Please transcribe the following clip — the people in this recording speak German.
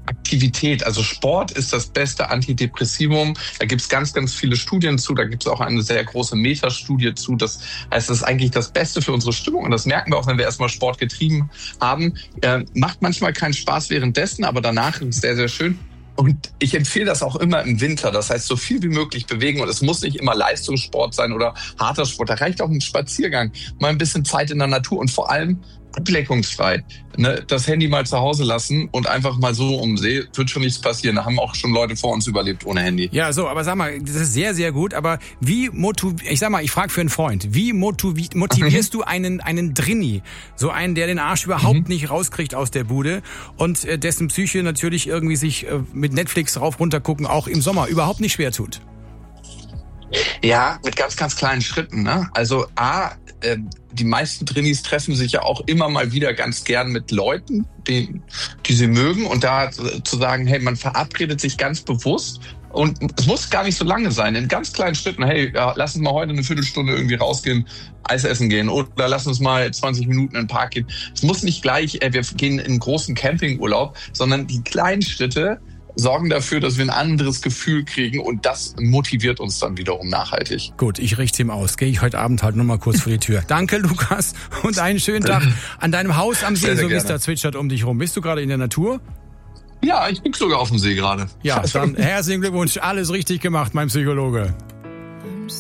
Aktivität, also Sport ist das beste Antidepressivum. Da gibt es ganz, ganz viele Studien zu. Da gibt es auch eine sehr große Metastudie zu. Das heißt, das ist eigentlich das Beste für unsere Stimmung. Und das merken wir auch, wenn wir erstmal Sport getrieben haben. Macht manchmal keinen Spaß währenddessen, aber danach ist es sehr, sehr schön. Und ich empfehle das auch immer im Winter. Das heißt, so viel wie möglich bewegen. Und es muss nicht immer Leistungssport sein oder harter Sport. Da reicht auch ein Spaziergang, mal ein bisschen Zeit in der Natur und vor allem ablenkungsfrei. Ne? Das Handy mal zu Hause lassen und einfach mal so um See, wird schon nichts passieren. Da haben auch schon Leute vor uns überlebt ohne Handy. Ja, so, aber sag mal, das ist sehr, sehr gut. Aber ich frage für einen Freund, wie motivierst du einen Drini? So einen, der den Arsch überhaupt nicht rauskriegt aus der Bude und dessen Psyche natürlich irgendwie sich mit Netflix rauf runter gucken auch im Sommer überhaupt nicht schwer tut. Ja, mit ganz, ganz kleinen Schritten. Ne? Also die meisten Drinis treffen sich ja auch immer mal wieder ganz gern mit Leuten, die sie mögen. Und da zu sagen, hey, man verabredet sich ganz bewusst. Und es muss gar nicht so lange sein, in ganz kleinen Schritten. Hey, ja, lass uns mal heute eine Viertelstunde irgendwie rausgehen, Eis essen gehen. Oder lass uns mal 20 Minuten in den Park gehen. Es muss nicht gleich, wir gehen in einen großen Campingurlaub, sondern die kleinen Schritte sorgen dafür, dass wir ein anderes Gefühl kriegen und das motiviert uns dann wiederum nachhaltig. Gut, ich richte ihm aus. Gehe ich heute Abend halt noch mal kurz vor die Tür. Danke, Lukas, und einen schönen Tag an deinem Haus am See, so wie es da zwitschert um dich rum. Bist du gerade in der Natur? Ja, ich bin sogar auf dem See gerade. Ja, dann herzlichen Glückwunsch. Alles richtig gemacht, mein Psychologe.